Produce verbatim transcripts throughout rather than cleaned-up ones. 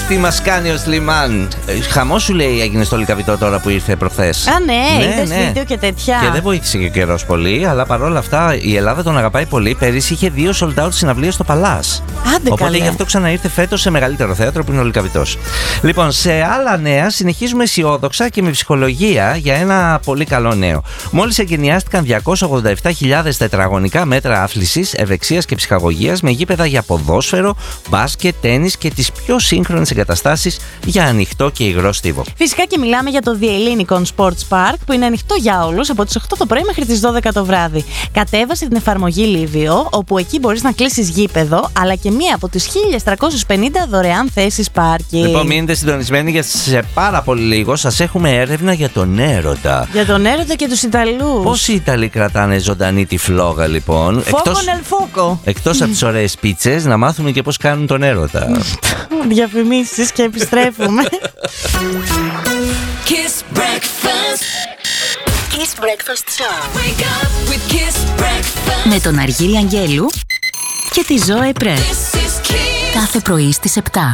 τι μας κάνει ο Σλιμάν. Χαμό σου λέει έγινε στο Λυκαβητό τώρα που ήρθε προχθές. Α, ναι, ναι, είδες ναι. βίντεο και τέτοια. Και δεν βοήθησε και ο καιρός πολύ, αλλά παρόλα αυτά η Ελλάδα τον αγαπάει πολύ. Πέρυσι είχε δύο sold out συναυλίες στο Παλάς. Άντε Οπότε καλέ. γι' αυτό ξαναήρθε φέτος σε μεγαλύτερο θέατρο που είναι ο Λυκαβητός. Λοιπόν, σε άλλα νέα, συνεχίζουμε αισιόδοξα και με ψυχολογία για ένα πολύ καλό νέο. Μόλις εγκαινιάστηκαν διακόσιες ογδόντα επτά χιλιάδες τετραγωνικά μέτρα άθλησης, ευεξίας και ψυχαγωγίας με γήπεδα για ποδόσφαιρο, μπάσκετ, τένις και τις πιο σύγχρονες εγκαταστάσεις για ανοιχτό και υγρό στίβο. Φυσικά και μιλάμε για το The Ellinikon Sports Park που είναι ανοιχτό για όλους από τις οκτώ το πρωί μέχρι τις δώδεκα το βράδυ. Κατέβασε την εφαρμογή Λίβιο, όπου εκεί μπορείς να κλείσεις γήπεδο, αλλά και μία από τις χίλιες τριακόσιες πενήντα δωρεάν θέσεις πάρκινγκ. Λοιπόν, μείνετε συντονισμένοι γιατί σε πάρα πολύ λίγο σας έχουμε έρευνα για τον έρωτα. Για τον έρωτα και τους Ιταλούς. Πώς οι Ιταλοί κρατάνε ζωντανή τη φλόγα, λοιπόν. Φόκο νελ φόκο. Εκτός από τις ωραίες πίτσες, να μάθουμε και πώς κάνουν τον έρωτα. Διαφημίσεις και επιστρέφουμε. Kiss Breakfast. Kiss Breakfast Show. Wake up with Kiss Breakfast. Με τον Αργύρη Αγγέλου και τη Ζώε Πρέ. This is Kiss. Κάθε πρωί στις επτά.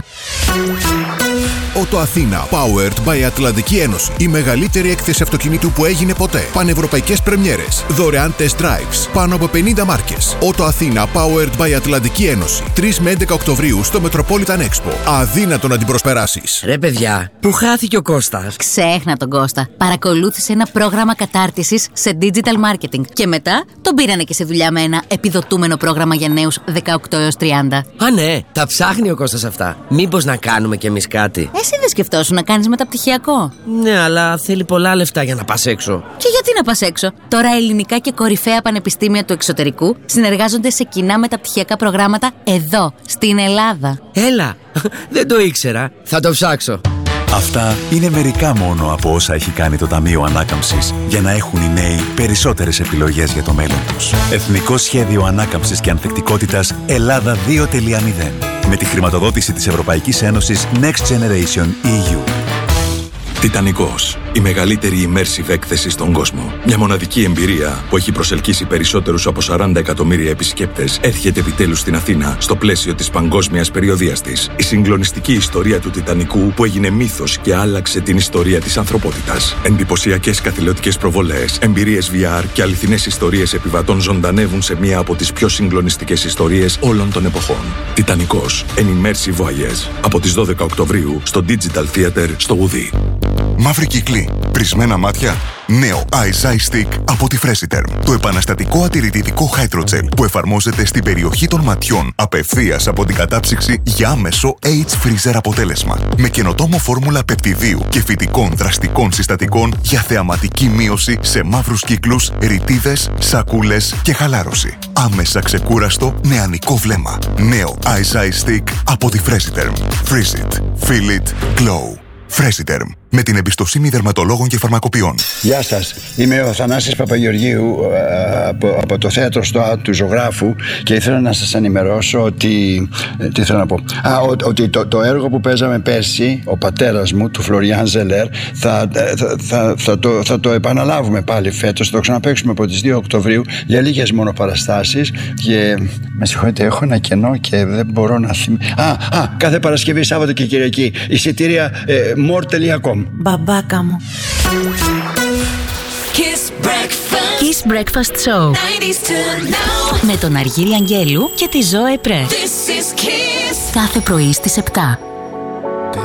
Ότο Αθήνα, powered by Ατλαντική Ένωση. Η μεγαλύτερη έκθεση αυτοκινήτου που έγινε ποτέ. Πανευρωπαϊκές πρεμιέρες. Δωρεάν test drives. Πάνω από πενήντα μάρκες. Ότο Αθήνα, powered by Ατλαντική Ένωση. τρεις με έντεκα Οκτωβρίου στο Metropolitan Expo. Αδύνατο να την προσπεράσεις. Ρε παιδιά, πού χάθηκε ο Κώστας? Ξέχνα τον Κώστα. Παρακολούθησε ένα πρόγραμμα κατάρτισης σε digital marketing. Και μετά τον πήρανε και σε δουλειά με ένα επιδοτούμενο πρόγραμμα για νέους δεκαοκτώ έως τριάντα. Α, ναι, τα ψάχνει ο Κώστας αυτά. Μήπως να κάνουμε κι εμείς κάτι? Εσύ δεν σκεφτόσου να κάνεις μεταπτυχιακό? Ναι, αλλά θέλει πολλά λεφτά για να πας έξω. Και γιατί να πας έξω? Τώρα ελληνικά και κορυφαία πανεπιστήμια του εξωτερικού συνεργάζονται σε κοινά μεταπτυχιακά προγράμματα εδώ, στην Ελλάδα. Έλα, δεν το ήξερα. Θα το ψάξω. Αυτά είναι μερικά μόνο από όσα έχει κάνει το Ταμείο Ανάκαμψης για να έχουν οι νέοι περισσότερες επιλογές για το μέλλον τους. Εθνικό Σχέδιο Ανάκαμψης και Ανθεκτικότητας Ελλάδα δύο τελεία μηδέν με τη χρηματοδότηση της Ευρωπαϊκής Ένωσης Next Generation ι γιου. Τιτανικός. Η μεγαλύτερη immersive έκθεση στον κόσμο. Μια μοναδική εμπειρία που έχει προσελκύσει περισσότερους από σαράντα εκατομμύρια επισκέπτες έρχεται επιτέλους στην Αθήνα στο πλαίσιο της παγκόσμιας περιοδείας της. Η συγκλονιστική ιστορία του Τιτανικού που έγινε μύθος και άλλαξε την ιστορία της ανθρωπότητας. Εντυπωσιακές καθηλωτικές προβολές, εμπειρίες βι αρ και αληθινές ιστορίες επιβατών ζωντανεύουν σε μία από τις πιο συγκλονιστικές ιστορίες όλων των εποχών. Τιτανικός. An immersive voyage. Από τις δώδεκα Οκτωβρίου στο Digital Theater στο Γουδί. Μαύρη κύκλη, πρισμένα μάτια. Νέο Ice Eye Stick από τη Freshiterm. Το επαναστατικό ατηρητικό Hydrogel που εφαρμόζεται στην περιοχή των ματιών απευθείας από την κατάψυξη για άμεσο H-Freezer αποτέλεσμα. Με καινοτόμο φόρμουλα πεπτιδίου και φυτικών δραστικών συστατικών για θεαματική μείωση σε μαύρους κύκλους, ρητίδες, σακούλες και χαλάρωση. Άμεσα ξεκούραστο νεανικό βλέμμα. Νέο Ice Eye Stick από τη Freshiterm. Freeze it. Feel it. Glow. Freshiterm. Με την εμπιστοσύνη δερματολόγων και φαρμακοποιών. Γεια σας. Είμαι ο Θανάσης Παπαγεωργίου από, από το θέατρο στο Α του Ζωγράφου και ήθελα να σας ενημερώσω ότι. Τι θέλω να πω. Α, ο, ότι το, το έργο που παίζαμε πέρσι, ο πατέρας μου, του Φλωριάν Ζελέρ, θα, θα, θα, θα, το, θα το επαναλάβουμε πάλι φέτος. Θα το ξαναπαίξουμε από τις δύο Οκτωβρίου για λίγες μόνο παραστάσεις. Και με συγχωρείτε, έχω ένα κενό και δεν μπορώ να θυμηθώ. Α, α, κάθε Παρασκευή, Σάββατο και Κυριακή. Εισιτήρια ε, more τελεία com. Μπαμπάκα μου. Kiss Breakfast. Kiss Breakfast Show. nineties to now. Με τον Αργύρη Αγγέλου και τη Ζώε Πρέ. This is Kiss. Κάθε πρωί στις επτά.